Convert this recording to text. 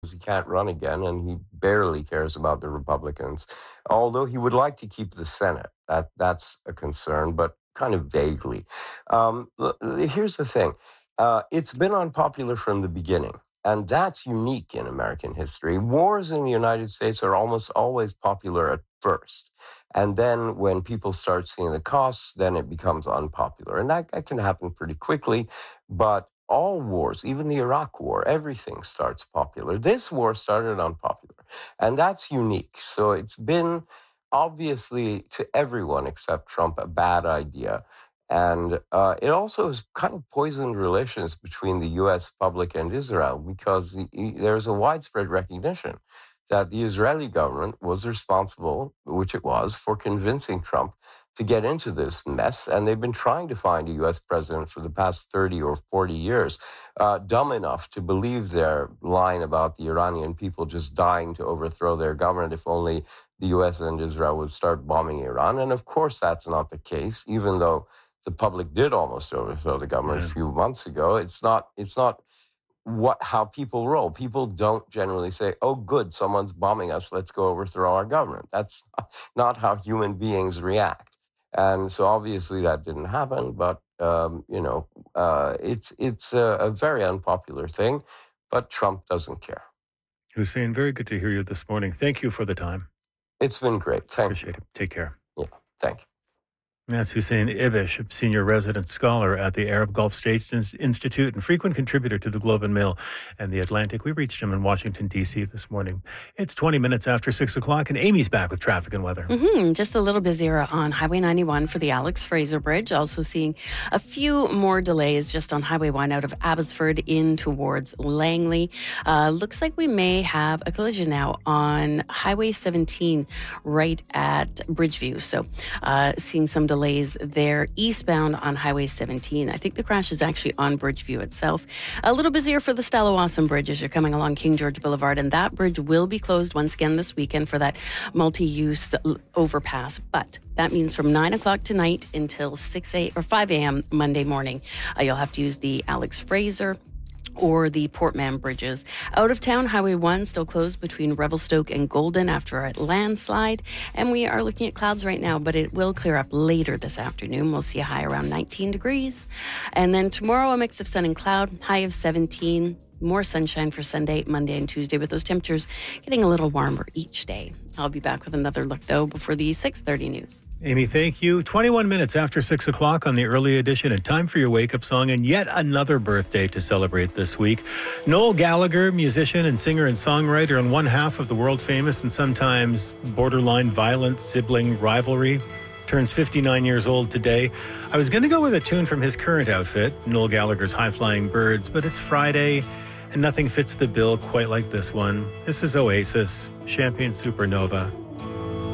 he can't run again, and he barely cares about the Republicans, although he would like to keep the Senate. That's a concern, but kind of vaguely. Here's the thing. It's been unpopular from the beginning. And that's unique in American history. Wars in the United States are almost always popular at first. And then when people start seeing the costs, then it becomes unpopular. And that can happen pretty quickly. But all wars, even the Iraq War, everything starts popular. This war started unpopular. And that's unique. So it's been obviously to everyone except Trump a bad idea. And it also has kind of poisoned relations between the U.S. public and Israel because there's a widespread recognition that the Israeli government was responsible, which it was, for convincing Trump to get into this mess. And they've been trying to find a U.S. president for the past 30 or 40 years, dumb enough to believe their line about the Iranian people just dying to overthrow their government if only the U.S. and Israel would start bombing Iran. And of course, that's not the case, even though the public did almost overthrow the government a few months ago. It's not how people roll. People don't generally say, "Oh, good, someone's bombing us. Let's go overthrow our government." That's not how human beings react. And so obviously that didn't happen. But it's a very unpopular thing. But Trump doesn't care. Hussein, very good to hear you this morning. Thank you for the time. It's been great. Thank Appreciate you. it. Take care. Yeah, thank you. That's Hussein Ibish, senior resident scholar at the Arab Gulf States Institute and frequent contributor to the Globe and Mail and the Atlantic. We reached him in Washington, D.C. this morning. It's 20 minutes after 6 o'clock, and Amy's back with traffic and weather. Just a little busier on Highway 91 for the Alex Fraser Bridge. Also seeing a few more delays just on Highway 1 out of Abbotsford in towards Langley. Looks like we may have a collision now on Highway 17 right at Bridgeview. So seeing some delays there eastbound on Highway 17. I think the crash is actually on Bridgeview itself. A little busier for the Stallawasam Bridge as you're coming along King George Boulevard, and that bridge will be closed once again this weekend for that multi-use overpass. But that means from 9 o'clock tonight until 5 a.m. Monday morning, you'll have to use the Alex Fraser or the Portman bridges. Out of town, Highway 1 still closed between Revelstoke and Golden after a landslide. And we are looking at clouds right now, but it will clear up later this afternoon. We'll see a high around 19 degrees. And then tomorrow, a mix of sun and cloud, high of 17. More sunshine for Sunday, Monday, and Tuesday, with those temperatures getting a little warmer each day. I'll be back with another look, though, before the 6:30 news. Amy, thank you. 21 minutes after 6 o'clock on the early edition, and time for your wake-up song, and yet another birthday to celebrate this week. Noel Gallagher, musician and singer and songwriter, and one half of the world-famous and sometimes borderline violent sibling rivalry, turns 59 years old today. I was going to go with a tune from his current outfit, Noel Gallagher's High Flying Birds, but it's Friday, and nothing fits the bill quite like this one. This is Oasis, Champagne Supernova.